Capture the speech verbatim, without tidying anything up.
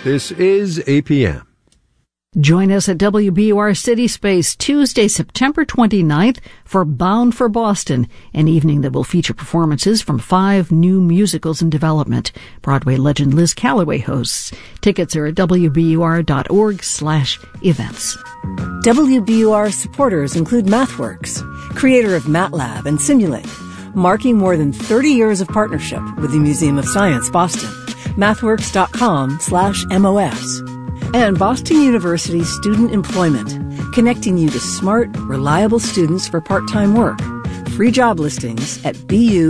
This is A P M. Join us at W B U R City Space Tuesday, September twenty-ninth for Bound for Boston, an evening that will feature performances from five new musicals in development. Broadway legend Liz Callaway hosts. Tickets are at W B U R dot org slash events. W B U R supporters include MathWorks, creator of MATLAB and Simulate, marking more than thirty years of partnership with the Museum of Science, Boston. MathWorks.com slash MOS. And Boston University Student Employment, connecting you to smart, reliable students for part-time work. Free job listings at B U